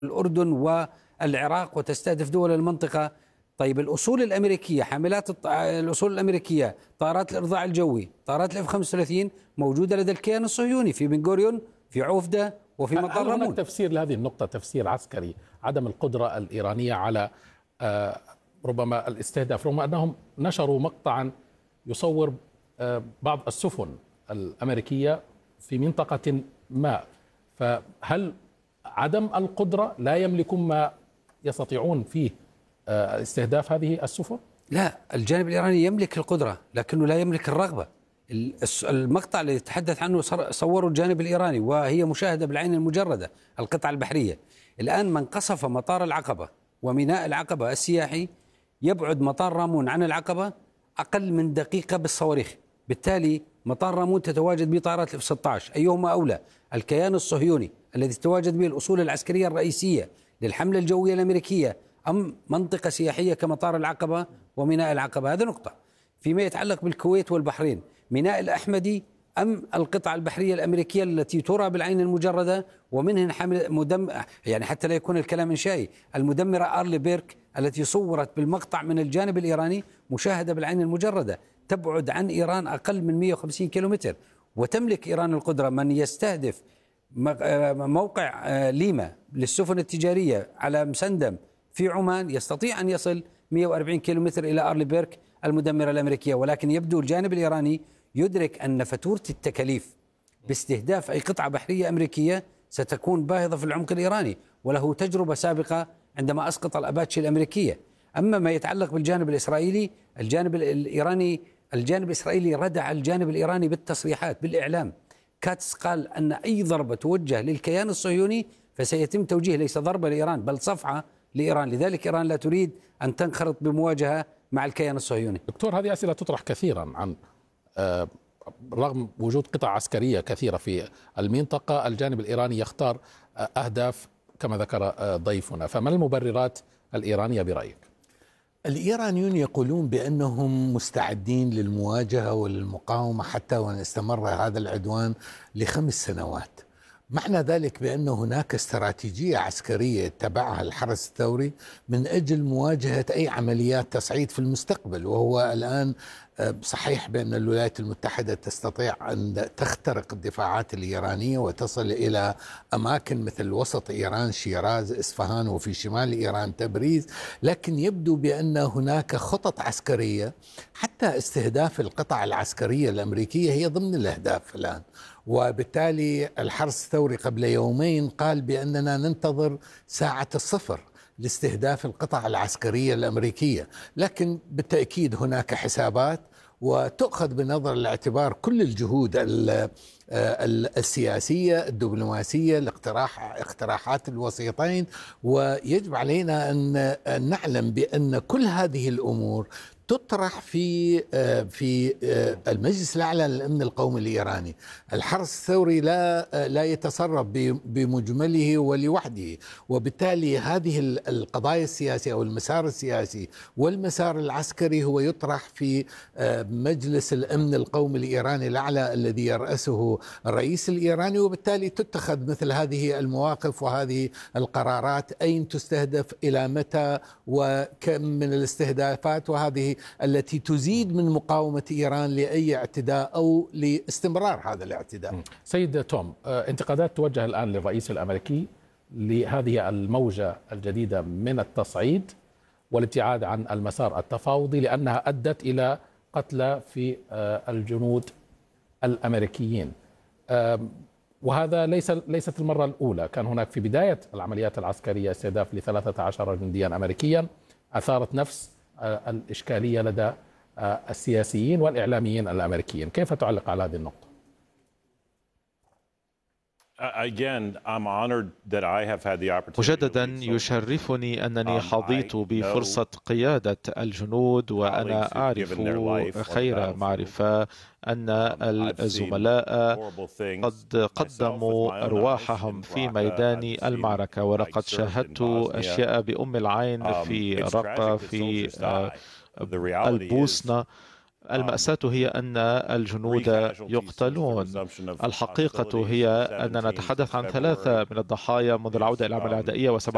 الأردن والعراق وتستهدف دول المنطقة. طيب الأصول الأمريكية، حاملات الأصول الأمريكية، طائرات الإرضاع الجوي، طائرات الإف 35 موجودة لدى الكيان الصهيوني في بن غوريون، في عوفدة، وفي مطار هل هناك رامون. تفسير لهذه النقطة، تفسير عسكري، عدم القدرة الإيرانية على ربما الاستهداف، رغم أنهم نشروا مقطعا يصور بعض السفن الأمريكية في منطقة ما، فهل عدم القدرة لا يملكون ما يستطيعون فيه استهداف هذه السفن؟ لا، الجانب الإيراني يملك القدرة لكنه لا يملك الرغبة. المقطع اللي يتحدث عنه صوره الجانب الإيراني وهي مشاهدة بالعين المجردة، القطعة البحرية. الآن من قصف مطار العقبة وميناء العقبة السياحي يبعد مطار رامون عن العقبة أقل من دقيقة بالصواريخ، بالتالي مطار رامون تتواجد به طائرات الاف 16. أيهما أولى، الكيان الصهيوني الذي تتواجد به الأصول العسكرية الرئيسية للحملة الجوية الأمريكية، أم منطقة سياحية كمطار العقبة وميناء العقبة؟ هذا نقطة. فيما يتعلق بالكويت والبحرين، ميناء الأحمدي أم القطعة البحرية الأمريكية التي ترى بالعين المجردة ومنها حامل يعني حتى لا يكون الكلام إنشائي، المدمرة أرلي بيرك التي صورت بالمقطع من الجانب الإيراني مشاهدة بالعين المجردة، تبعد عن إيران أقل من 150 كيلومتر، وتملك إيران القدرة. من يستهدف موقع ليما للسفن التجارية على مسندم في عمان يستطيع أن يصل 140 كيلومتر إلى أرلي بيرك المدمرة الأمريكية. ولكن يبدو الجانب الإيراني يدرك أن فاتورة التكاليف باستهداف أي قطعة بحرية أمريكية ستكون باهظة في العمق الإيراني، وله تجربة سابقة عندما أسقط الأباتشي الأمريكية. أما ما يتعلق بالجانب الإسرائيلي، الجانب الإسرائيلي ردع الجانب الإيراني بالتصريحات بالإعلام. كاتس قال أن أي ضربة توجه للكيان الصهيوني فسيتم توجيه ليس ضربة لإيران بل صفعة لإيران، لذلك إيران لا تريد أن تنخرط بمواجهة مع الكيان الصهيوني. دكتور، هذه أسئلة تطرح كثيرا عن رغم وجود قطع عسكرية كثيرة في المنطقة، الجانب الإيراني يختار أهداف كما ذكر ضيفنا، فما المبررات الإيرانية برأيك؟ الإيرانيون يقولون بأنهم مستعدين للمواجهة وللمقاومة حتى وإن استمر هذا العدوان ل5 سنوات. معنى ذلك بأن هناك استراتيجية عسكرية اتبعها الحرس الثوري من أجل مواجهة أي عمليات تصعيد في المستقبل. وهو الآن صحيح بأن الولايات المتحدة تستطيع أن تخترق الدفاعات الإيرانية وتصل إلى أماكن مثل وسط إيران، شيراز، إصفهان، وفي شمال إيران تبريز، لكن يبدو بأن هناك خطط عسكرية حتى استهداف القطع العسكرية الأمريكية هي ضمن الأهداف الآن. وبالتالي الحرس الثوري قبل يومين قال بأننا ننتظر ساعة الصفر لاستهداف القطع العسكرية الأمريكية، لكن بالتأكيد هناك حسابات وتؤخذ بنظر الاعتبار كل الجهود السياسية الدبلوماسية اقتراحات الوسيطين. ويجب علينا أن نعلم بأن كل هذه الأمور تطرح في المجلس الأعلى للأمن القومي الإيراني. الحرس الثوري لا يتصرف بمجمله ولوحده، وبالتالي هذه القضايا السياسية أو المسار السياسي والمسار العسكري هو يطرح في مجلس الأمن القومي الإيراني الأعلى الذي يرأسه الرئيس الإيراني، وبالتالي تتخذ مثل هذه المواقف وهذه القرارات، أين تستهدف، إلى متى، وكم من الاستهدافات، وهذه التي تزيد من مقاومة إيران لأي اعتداء أو لاستمرار هذا الاعتداء. سيد توم، انتقادات توجه الآن للرئيس الأمريكي لهذه الموجة الجديدة من التصعيد والابتعاد عن المسار التفاوضي لأنها أدت إلى قتلى في الجنود الأمريكيين، وهذا ليست المرة الأولى. كان هناك في بداية العمليات العسكرية استهداف ل13 جنديا أمريكيا، أثارت نفس الإشكالية لدى السياسيين والإعلاميين الأمريكيين. كيف تعلق على هذه النقطة؟ مجددا يشرفني أنني حظيت بفرصة قيادة الجنود، وأنا أعرف خير معرفة أن الزملاء قد قدموا أرواحهم في ميدان المعركة، ولقد شاهدت أشياء بأم العين في رقة، في البوسنة. المأساة هي أن الجنود يقتلون. الحقيقة هي أننا نتحدث عن 3 من الضحايا منذ العودة إلى العملية العدائية و7